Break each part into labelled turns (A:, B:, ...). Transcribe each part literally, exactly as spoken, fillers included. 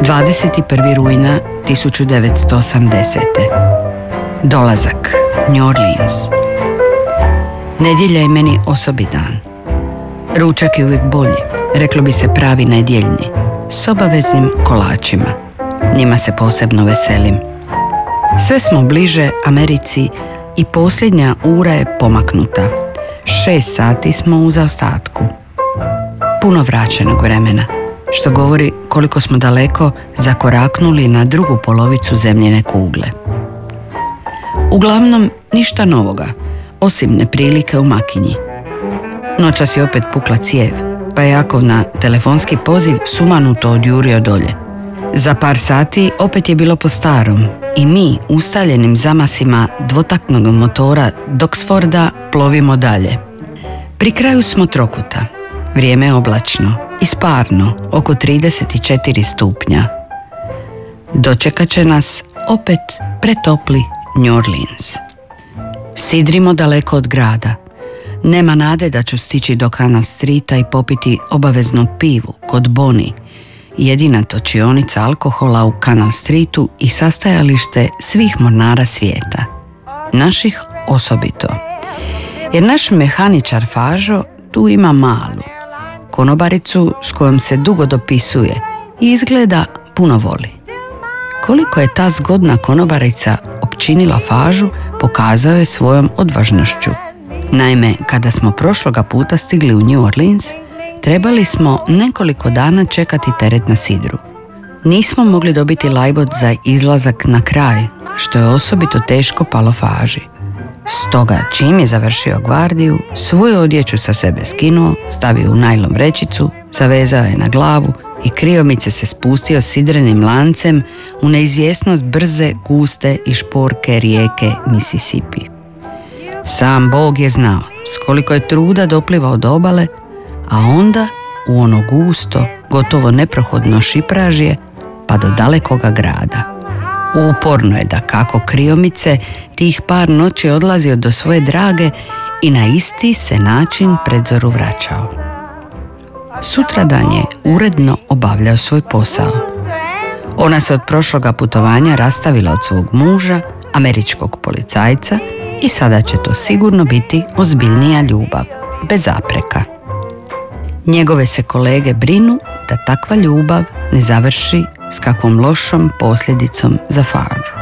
A: dvadeset prvog rujna tisuću devetsto osamdesete. Dolazak, New Orleans. Nedjelja je meni osobi dan. Ručak je uvijek bolji, reklo bi se pravi nedjeljni, s obaveznim kolačima. Njima se posebno veselim. Sve smo bliže Americi i posljednja ura je pomaknuta. Šest sati smo u zaostatku. Puno vraćenog vremena, što govori koliko smo daleko zakoraknuli na drugu polovicu zemljine kugle. Uglavnom, ništa novoga, osim neprilike u Makinji. Noćas je opet pukla cijev, pa je Jakov na telefonski poziv sumanuto odjurio dolje. Za par sati opet je bilo po starom i mi ustaljenim zamasima dvotaknog motora Doxforda plovimo dalje. Pri kraju smo trokuta. Vrijeme je oblačno i sparno, oko trideset četiri stupnja. Dočekat će nas opet pretopli New Orleans. Sidrimo daleko od grada. Nema nade da ću stići do Canal Streeta i popiti obaveznu pivu kod Boni, jedina točionica alkohola u Canal Streetu i sastajalište svih mornara svijeta. Naših osobito. Jer naš mehaničar Fažo tu ima malu konobaricu s kojom se dugo dopisuje i izgleda puno voli. Koliko je ta zgodna konobarica opčinila Fažu, pokazao je svojom odvažnošću. Naime, kada smo prošloga puta stigli u New Orleans, trebali smo nekoliko dana čekati teret na sidru. Nismo mogli dobiti lajbot za izlazak na kraj, što je osobito teško palo Faži. Stoga, čim je završio gvardiju, svoju odjeću sa sebe skinuo, stavio u najlon vrećicu, zavezao je na glavu i kriomice se spustio sidrenim lancem u neizvjesnost brze, guste i šporke rijeke Mississippi. Sam Bog je znao s koliko je truda doplivao do obale, a onda u ono gusto, gotovo neprohodno šipražje, pa do dalekoga grada. Uporno je da kako kriomice tih par noći odlazio do svoje drage i na isti se način pred zoru vraćao. Sutradan je uredno obavljao svoj posao. Ona se od prošloga putovanja rastavila od svog muža, američkog policajca, i sada će to sigurno biti ozbiljnija ljubav, bez zapreka. Njegove se kolege brinu da takva ljubav ne završi s kakvom lošom posljedicom za Fažu.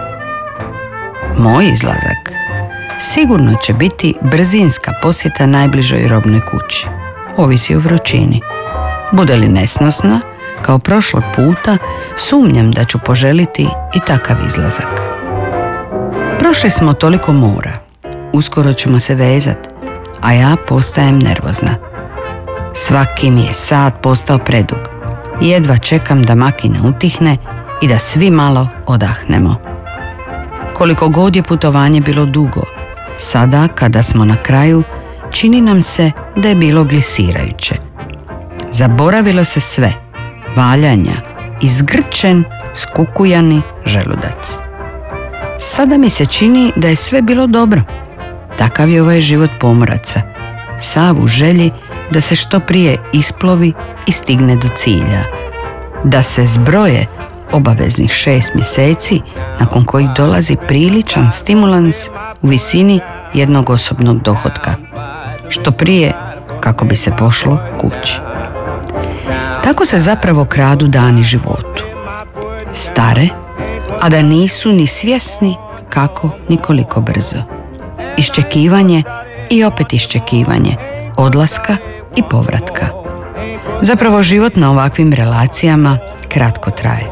A: Moj izlazak sigurno će biti brzinska posjeta najbližoj robnoj kući. Ovisi o vrućini. Bude li nesnosna, kao prošlog puta, sumnjam da ću poželiti i takav izlazak. Prošli smo toliko mora. Uskoro ćemo se vezat, a ja postajem nervozna. Svaki mi je sat postao predug. Jedva čekam da makina utihne i da svi malo odahnemo. Koliko god je putovanje bilo dugo, sada kada smo na kraju, čini nam se da je bilo glisirajuće. Zaboravilo se sve, valjanja, izgrčen, skukujani želudac. Sada mi se čini da je sve bilo dobro. Takav je ovaj život pomoraca, sav u želji da se što prije isplovi i stigne do cilja. Da se zbroje obaveznih šest mjeseci nakon kojih dolazi priličan stimulans u visini jednog osobnog dohotka. Što prije kako bi se pošlo kući. Tako se zapravo kradu dani životu. Stare, a da nisu ni svjesni kako ni koliko brzo. Iščekivanje i opet iščekivanje, odlaska i povratka. Zapravo život na ovakvim relacijama kratko traje.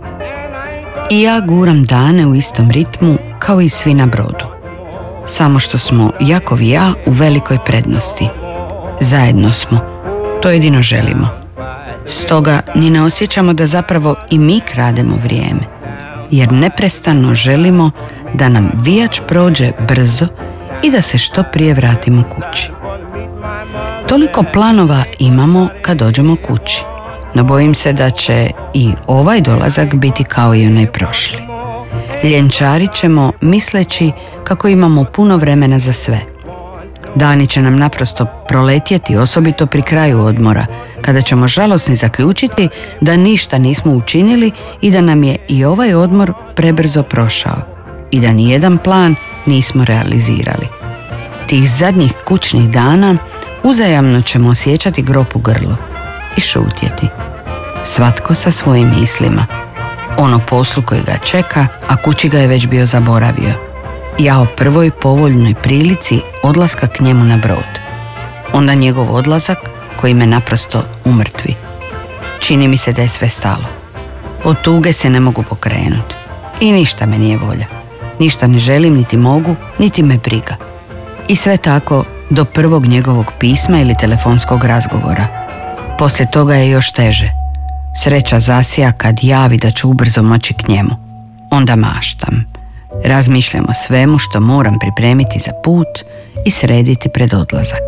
A: I ja guram dane u istom ritmu kao i svi na brodu. Samo što smo Jakov i ja u velikoj prednosti. Zajedno smo, to jedino želimo. Stoga ni ne osjećamo da zapravo i mi krademo vrijeme, jer neprestano želimo da nam vijač prođe brzo i da se što prije vratimo kući. Toliko planova imamo kad dođemo kući, no bojim se da će i ovaj dolazak biti kao i onaj prošli. Ljenčarit ćemo misleći kako imamo puno vremena za sve. Dani će nam naprosto proletjeti, osobito pri kraju odmora, kada ćemo žalosni zaključiti da ništa nismo učinili i da nam je i ovaj odmor prebrzo prošao i da nijedan plan nismo realizirali. Tih zadnjih kućnih dana uzajamno ćemo osjećati grob u grlu i šutjeti. Svatko sa svojim mislima. Ono poslu koji ga čeka, a kući ga je već bio zaboravio. Ja o prvoj povoljnoj prilici odlaska k njemu na brod. Onda njegov odlazak koji me naprosto umrtvi. Čini mi se da je sve stalo. Od tuge se ne mogu pokrenuti. I ništa me nije volja. Ništa ne želim, niti mogu, niti me briga. I sve tako do prvog njegovog pisma ili telefonskog razgovora. Poslije toga je još teže. Sreća zasija kad javi da ću ubrzo moći k njemu. Onda maštam. Razmišljam o svemu što moram pripremiti za put i srediti pred odlazak.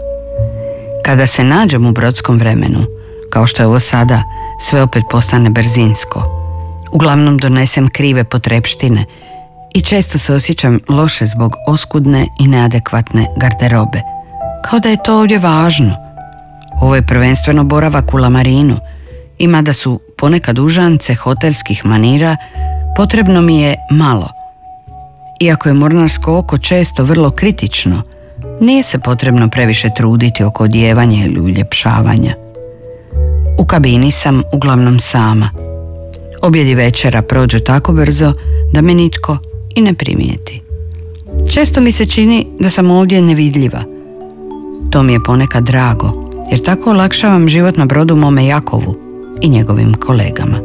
A: Kada se nađem u brodskom vremenu, kao što je ovo sada, sve opet postane brzinsko. Uglavnom donesem krive potrepštine i često se osjećam loše zbog oskudne i neadekvatne garderobe. Kao da je to ovdje važno. Ovo je prvenstveno boravak u Lamarinu i mada su ponekad užance hotelskih manira, potrebno mi je malo. Iako je mornarsko oko često vrlo kritično, nije se potrebno previše truditi oko odjevanja ili uljepšavanja. U kabini sam uglavnom sama. Objed i večera prođu tako brzo da me nitko i ne primijeti. Često mi se čini da sam ovdje nevidljiva. To mi je ponekad drago, jer tako olakšavam život na brodu mome Jakovu i njegovim kolegama.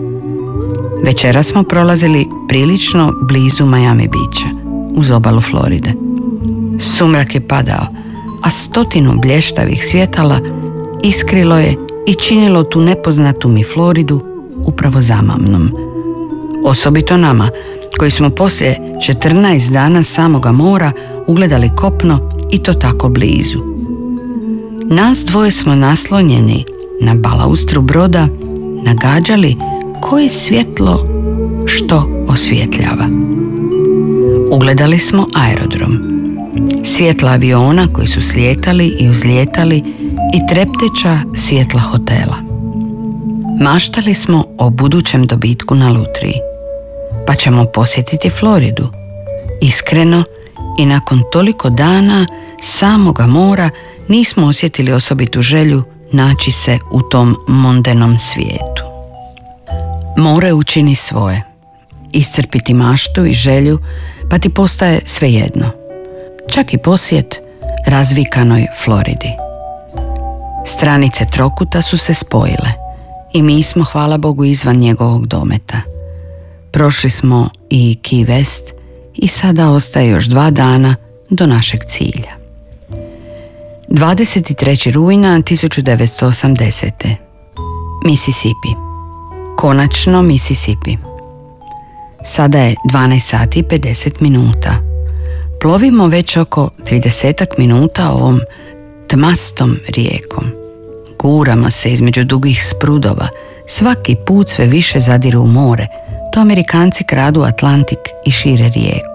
A: Večera smo prolazili prilično blizu Miami Beacha, uz obalu Floride. Sumrak je padao, a stotinu blještavih svjetala iskrilo je i činilo tu nepoznatu mi Floridu upravo zamamnom. Osobito nama, koji smo poslije četrnaest dana samoga mora ugledali kopno i to tako blizu. Nas dvoje smo naslonjeni na balaustru broda nagađali koje svjetlo što osvjetljava. Ugledali smo aerodrom. Svjetla aviona koji su slijetali i uzlijetali i trepteća svjetla hotela. Maštali smo o budućem dobitku na lutriji. Pa ćemo posjetiti Floridu. Iskreno i nakon toliko dana samoga mora nismo osjetili osobitu želju naći se u tom mondenom svijetu. More učini svoje. Iscrpiti maštu i želju, pa ti postaje svejedno. Čak i posjet razvikanoj Floridi. Stranice trokuta su se spojile i mi smo, hvala Bogu, izvan njegovog dometa. Prošli smo i Key West i sada ostaje još dva dana do našeg cilja. dvadeset trećeg rujna tisuću devetsto osamdesete. Mississippi. Konačno Mississippi. Sada je dvanaest sati i pedeset minuta. Plovimo već oko tridesetak minuta ovom tmastom rijekom. Guramo se između dugih sprudova, svaki put sve više zadiru u more, to Amerikanci kradu Atlantik i šire rijeku.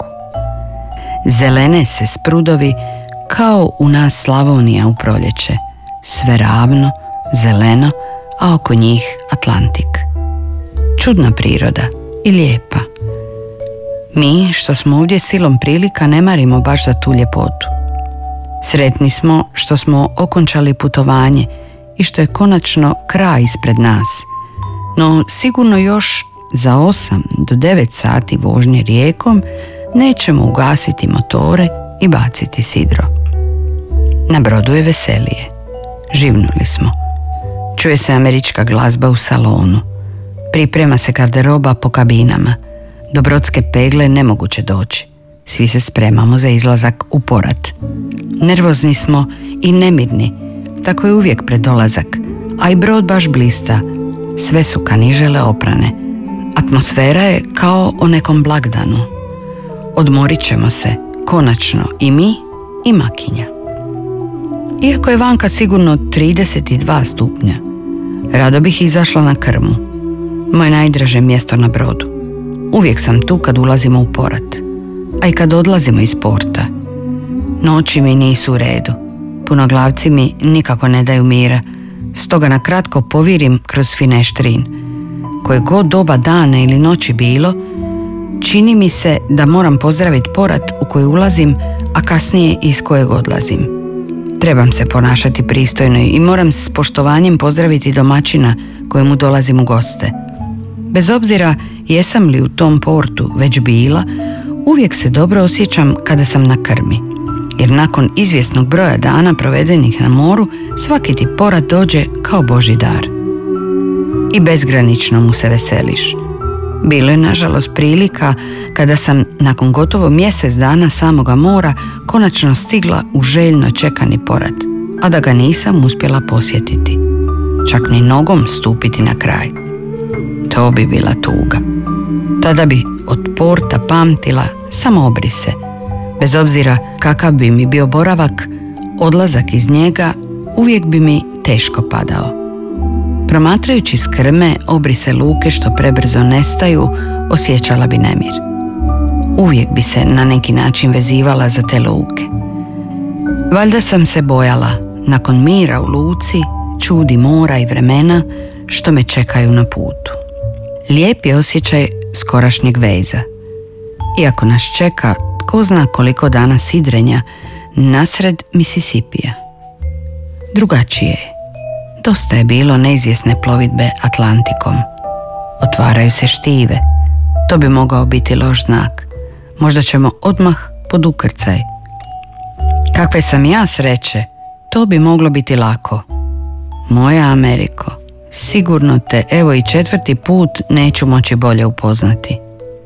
A: Zelene se sprudovi kao u nas Slavonija u proljeće, sve ravno, zeleno, a oko njih Atlantik. Čudna priroda i lijepa. Mi, što smo ovdje silom prilika, ne marimo baš za tu ljepotu. Sretni smo što smo okončali putovanje i što je konačno kraj ispred nas, no sigurno još za osam do devet sati vožnje rijekom nećemo ugasiti motore i baciti sidro. Na brodu je veselije. Živnuli smo. Čuje se američka glazba u salonu. Priprema se garderoba po kabinama. Do brodske pegle nemoguće doći. Svi se spremamo za izlazak u porat. Nervozni smo i nemirni. Tako je uvijek pred dolazak. A i brod baš blista. Sve su kanižele oprane. Atmosfera je kao o nekom blagdanu. Odmorit ćemo se, konačno, i mi i makinja. Iako je vanka sigurno trideset dva stupnja, rado bih izašla na krmu. Moje najdraže mjesto na brodu. Uvijek sam tu kad ulazimo u porat, a i kad odlazimo iz porta. Noći mi nisu u redu. Punoglavci mi nikako ne daju mira. Stoga na kratko povirim kroz fineštrin. Koje god doba dana ili noći bilo, čini mi se da moram pozdraviti porat u koji ulazim, a kasnije iz kojeg odlazim. Trebam se ponašati pristojno i moram s poštovanjem pozdraviti domaćina kojemu dolazim u goste. Bez obzira jesam li u tom portu već bila, uvijek se dobro osjećam kada sam na krmi, jer nakon izvjesnog broja dana provedenih na moru, svaki ti porat dođe kao Božji dar. I bezgranično mu se veseliš. Bilo je nažalost prilika kada sam nakon gotovo mjesec dana samoga mora konačno stigla u željno čekani porat, a da ga nisam uspjela posjetiti. Čak ni nogom stupiti na kraj. To bi bila tuga. Tada bi od porta pamtila samo obrise. Bez obzira kakav bi mi bio boravak, odlazak iz njega uvijek bi mi teško padao. Promatrajući s krme obrise luke što prebrzo nestaju, osjećala bi nemir. Uvijek bi se na neki način vezivala za te luke. Valjda sam se bojala, nakon mira u luci, čudi mora i vremena što me čekaju na putu. Lijep je osjećaj skorašnjeg veza. Iako nas čeka tko zna koliko dana sidrenja nasred Misisipija. Drugačije je. Dosta je bilo neizvjesne plovidbe Atlantikom. Otvaraju se štive. To bi mogao biti loš znak. Možda ćemo odmah pod ukrcaj. Kakve sam ja sreće, to bi moglo biti lako. Moja Ameriko, sigurno te evo i četvrti put neću moći bolje upoznati.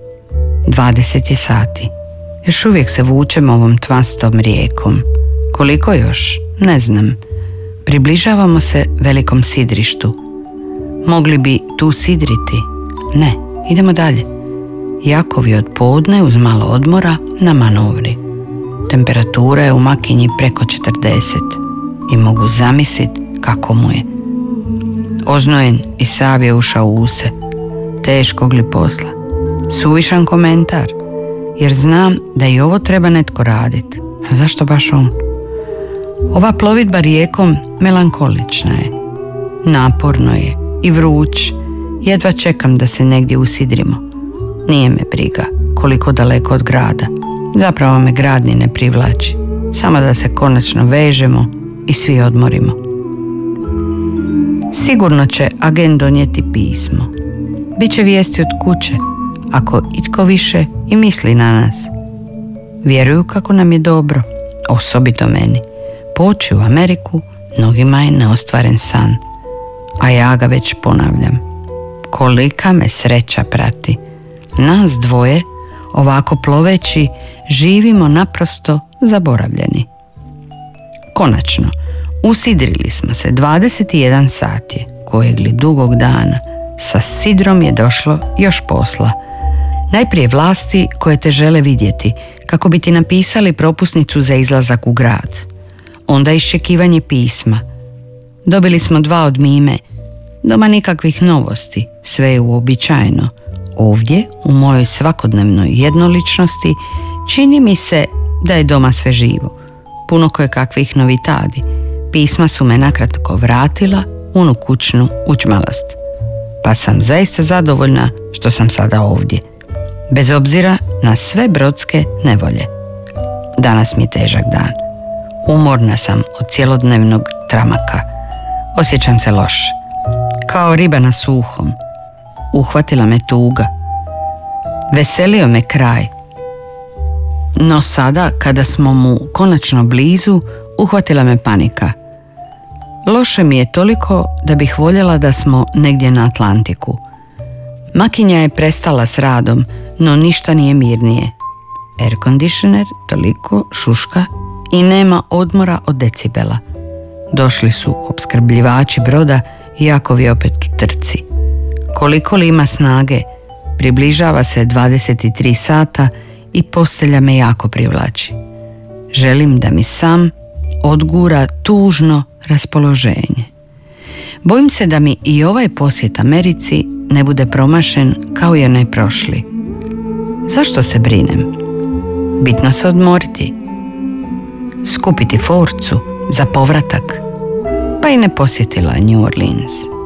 A: Dvadeset je sati. Još uvijek se vučem ovom tvastom rijekom. Koliko još? Ne znam. Približavamo se velikom sidrištu. Mogli bi tu sidriti? Ne, idemo dalje. Jakovi od podne uz malo odmora na manovri. Temperatura je u Makinji preko četrdeset i mogu zamisliti kako mu je. Oznojen i sav je ušao u use. Teškog li posla? Suvišan komentar, jer znam da i ovo treba netko raditi. A zašto baš on? Ova plovidba rijekom melankolična je. Naporno je i vruć. Jedva čekam da se negdje usidrimo. Nije me briga koliko daleko od grada. Zapravo me grad ni ne privlači. Samo da se konačno vežemo i svi odmorimo. Sigurno će agent donijeti pismo. Biće vijesti od kuće, ako itko više i misli na nas. Vjeruju kako nam je dobro, osobito meni. Poći u Ameriku mnogima je neostvaren san, a ja ga već ponavljam. Kolika me sreća prati. Nas dvoje, ovako ploveći, živimo naprosto zaboravljeni. Konačno, usidrili smo se. Dvadeset jedan sat je, kojeg li dugog dana. Sa sidrom je došlo još posla. Najprije vlasti koje te žele vidjeti, kako bi ti napisali propusnicu za izlazak u grad. Onda iščekivanje pisma. Dobili smo dva od Mime. Doma nikakvih novosti, sve je uobičajeno. Ovdje, u mojoj svakodnevnoj jednoličnosti, čini mi se da je doma sve živo. Puno koje kakvih novitadi. Pisma su me nakratko vratila u onu kućnu učmalost. Pa sam zaista zadovoljna što sam sada ovdje. Bez obzira na sve brodske nevolje. Danas mi je težak dan. Umorna sam od cjelodnevnog tramaka. Osjećam se loše. Kao riba na suhom. Uhvatila me tuga. Veselio me kraj. No sada, kada smo mu konačno blizu, uhvatila me panika. Loše mi je toliko da bih voljela da smo negdje na Atlantiku. Makinja je prestala s radom, no ništa nije mirnije. Air conditioner toliko šuška i nema odmora od decibela. Došli su opskrbljivači broda i Jakov je opet u trci. Koliko li ima snage, približava se dvadeset tri sata i postelja me jako privlači. Želim da mi sam odgura tužno raspoloženje. Bojim se da mi i ovaj posjet Americi ne bude promašen kao i onaj prošli. Zašto se brinem? Bitno se odmoriti. skupiti forcu za povratak, pa i ne posjetila New Orleans.